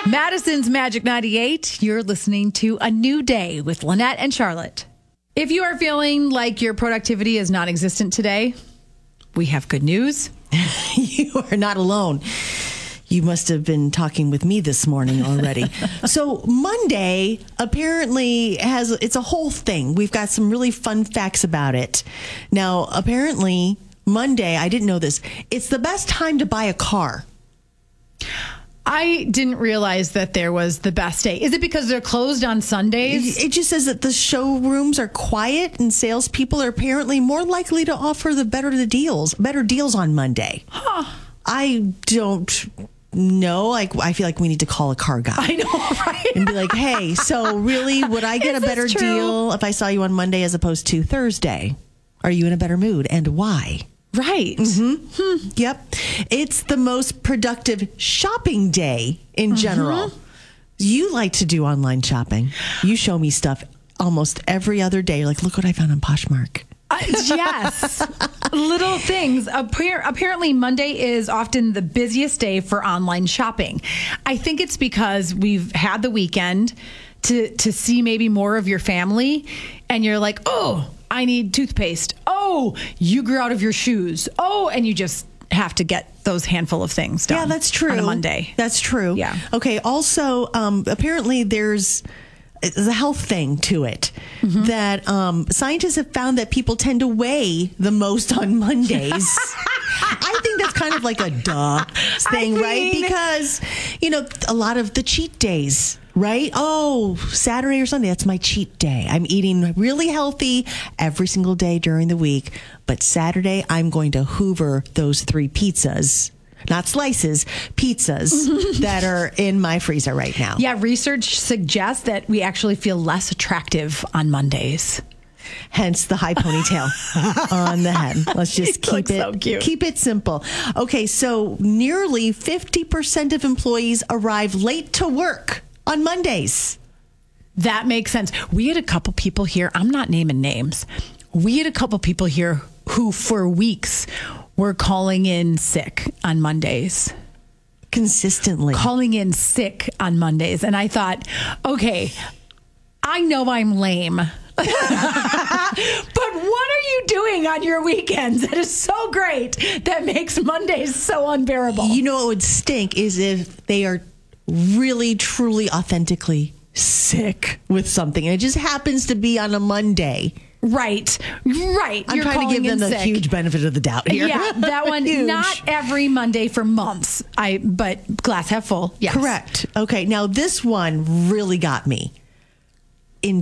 Madison's Magic 98. You're listening to A New Day with Lynette and Charlotte. If you are feeling like your productivity is non-existent today, we have good news. You are not alone. You must have been talking with me this morning already. So Monday apparently it's a whole thing. We've got some really fun facts about it. Now, apparently Monday, I didn't know this, it's the best time to buy a car. I didn't realize that there was the best day. Is it because they're closed on Sundays? It just says that the showrooms are quiet and salespeople are apparently more likely to offer better deals on Monday. Huh. I don't know. I feel like we need to call a car guy. I know, right? And be like, hey, so really, would I get a better deal if I saw you on Monday as opposed to Thursday? Are you in a better mood and why? Right. Mm-hmm. Yep. It's the most productive shopping day in general. You like to do online shopping. You show me stuff almost every other day. You're like, look what I found on Poshmark. Yes. Little things. Apparently, Monday is often the busiest day for online shopping. I think it's because we've had the weekend to see maybe more of your family, and you're like, oh, I need toothpaste. Oh, you grew out of your shoes. Oh, and you just have to get those handful of things done. Yeah, that's true. On a Monday. That's true. Yeah. Okay. Also, apparently there's a health thing to it that scientists have found that people tend to weigh the most on Mondays. I think that's kind of like a duh thing, right? Because, a lot of the cheat days, right? Oh, Saturday or Sunday, that's my cheat day. I'm eating really healthy every single day during the week. But Saturday, I'm going to hoover those 3 pizzas. Not slices, pizzas that are in my freezer right now. Yeah, research suggests that we actually feel less attractive on Mondays. Hence the high ponytail on the head. Let's just keep it simple. Okay, so nearly 50% of employees arrive late to work on Mondays. That makes sense. We had a couple people here. I'm not naming names. We had a couple people here who for weeks were calling in sick on Mondays. Consistently. Calling in sick on Mondays. And I thought, okay, I know I'm lame. But what are you doing on your weekends that is so great that makes Mondays so unbearable? You know what would stink is if they are really, truly, authentically sick with something. And it just happens to be on a Monday. Right. I'm trying to give them the huge benefit of the doubt here. Yeah, that one, not every Monday for months. But glass half full. Yes. Correct. Okay, now this one really got me. In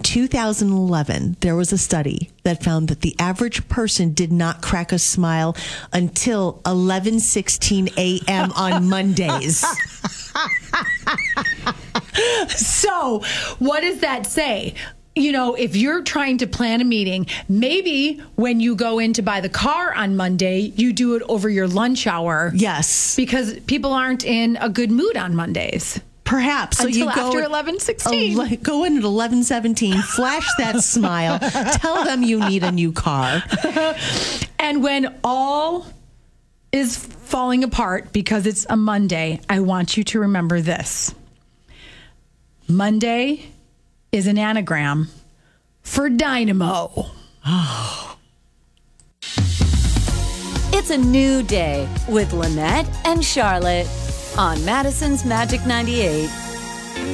2011, there was a study that found that the average person did not crack a smile until 11:16 a.m. on Mondays. So, what does that say? If you're trying to plan a meeting, maybe when you go in to buy the car on Monday, you do it over your lunch hour. Yes. Because people aren't in a good mood on Mondays. Perhaps. So until you go after 11:16. Go in at 11:17, flash that smile, tell them you need a new car. And when all is falling apart because it's a Monday, I want you to remember this. Monday is an anagram for dynamo. Oh. It's a new day with Lynette and Charlotte on Madison's Magic 98.